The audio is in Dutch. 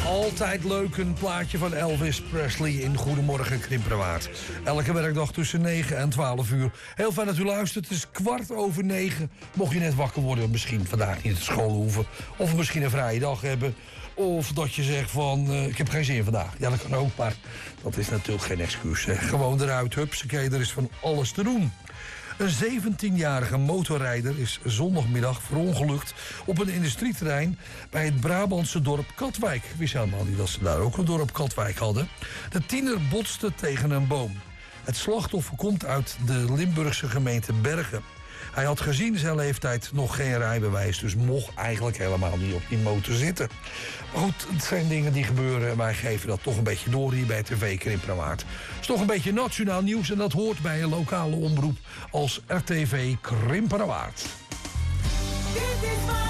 Altijd leuk, een plaatje van Elvis Presley in Goedemorgen Krimpenerwaard. Elke werkdag tussen 9 en 12 uur. Heel fijn dat u luistert, het is 8:15. Mocht je net wakker worden, misschien vandaag niet naar school hoeven. Of misschien een vrije dag hebben. Of dat je zegt van, ik heb geen zin vandaag. Ja, dat kan ook, maar dat is natuurlijk geen excuus. Hè. Gewoon eruit, hupsakee, er is van alles te doen. Een 17-jarige motorrijder is zondagmiddag verongelukt op een industrieterrein bij het Brabantse dorp Katwijk. Ik wist helemaal niet dat ze daar ook een dorp Katwijk hadden. De tiener botste tegen een boom. Het slachtoffer komt uit de Limburgse gemeente Bergen. Hij had gezien zijn leeftijd nog geen rijbewijs, dus mocht eigenlijk helemaal niet op die motor zitten. Maar goed, het zijn dingen die gebeuren en wij geven dat toch een beetje door hier bij TV Krimpenerwaard. Het is toch een beetje nationaal nieuws en dat hoort bij een lokale omroep als RTV Krimpenerwaard. Dit is